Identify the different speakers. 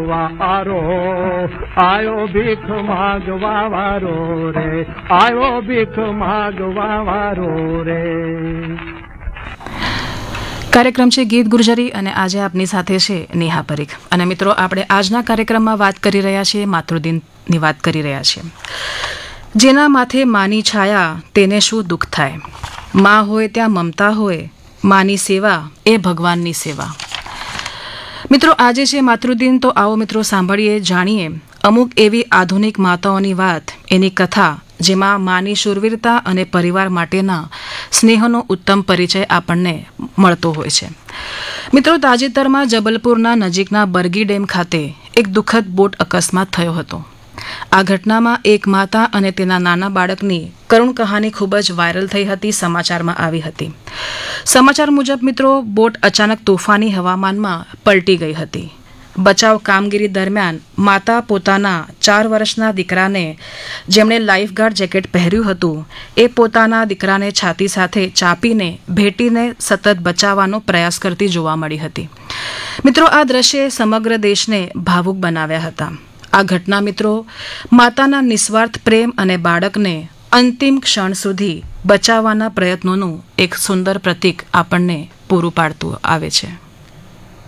Speaker 1: વારો, આયો ભીખ માગવા વારો રે, આયો ભીખ માગવા વારો રે.
Speaker 2: કાર્યક્રમ છે ગીત ગુર્જરી અને આજે આપની સાથે છે નેહા પરીખ. અને મિત્રો, આપણે આજના કાર્યક્રમમાં વાત કરી રહ્યા છીએ, માતૃદિનની વાત કરી રહ્યા છીએ. જેના માથે માની છાયા તેને શું દુઃખ થાય, માં હોય ત્યાં મમતા હોય, માની સેવા એ ભગવાનની સેવા. મિત્રો, આજે છે માતૃદિન, તો આવો મિત્રો સાંભળીએ, જાણીએ અમુક એવી આધુનિક માતાઓની વાત, એની કથા, જેમાં માની શૂરવીરતા અને પરિવાર માટેના સ્નેહનો ઉત્તમ પરિચય આપણને મળતો હોય છે. મિત્રો, તાજેતરમાં જબલપુરના નજીકના બરગી ડેમ ખાતે એક દુઃખદ બોટ અકસ્માત થયો હતો. આ ઘટનામાં એક માતા અને તેના નાના બાળકની કરુણ કહાની ખૂબ જ વાયરલ થઈ હતી, સમાચારમાં આવી હતી. સમાચાર મુજબ મિત્રો, બોટ અચાનક તોફાની હવામાનમાં પલટી ગઈ હતી. બચાવ કામગીરી દરમિયાન માતા પોતાના 4 વર્ષના દીકરાને, જેમણે લાઈફગાર્ડ જેકેટ પહેર્યું હતું, એ પોતાના દીકરાને છાતી સાથે ચાપીને ભેટીને સતત બચાવવાનો પ્રયાસ કરતી જોવા મળી હતી. મિત્રો, આ દ્રશ્યે સમગ્ર દેશને ભાવુક બનાવ્યા હતા. આ ઘટના મિત્રો, માતાના નિસ્વાર્થ પ્રેમ અને બાળકને અંતિમ ક્ષણ સુધી બચાવવાના પ્રયત્નોનું એક સુંદર પ્રતીક આપણને પૂરું પાડતું આવે છે.